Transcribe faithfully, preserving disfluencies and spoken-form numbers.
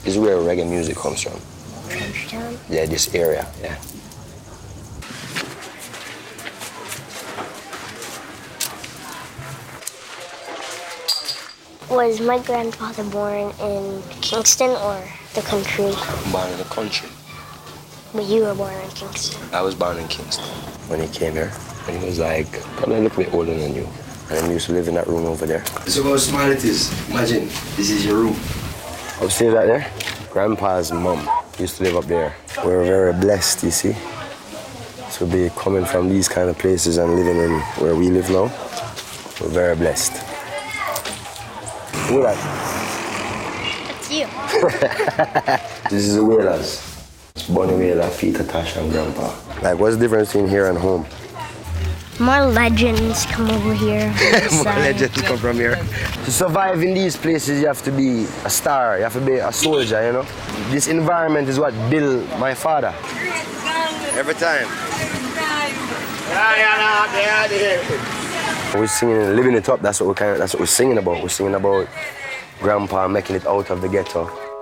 This is where reggae music comes from. Trenchtown? Yeah, this area, yeah. Was my grandfather born in Kingston or the country? Born in the country. But you were born in Kingston. I was born in Kingston. When he came here, and he was like, probably a little bit older than you. And he used to live in that room over there. This is how small it is. Imagine, this is your room. Upstairs right there, Grandpa's mom used to live up there. We were very blessed, you see. To be coming from these kind of places and living in where we live now, we're very blessed. Look at that. That's you. This is the Whalers. Bonnie Whaler, Peter, Tasha, and Grandpa. Like, what's the difference between here and home? More legends come over here. More legends come from here. To survive in these places, you have to be a star. You have to be a soldier, you know? This environment is what built my father. Every time. We're singing, living it up. That's what we're kind of, that's what we're singing about. We're singing about Grandpa making it out of the ghetto.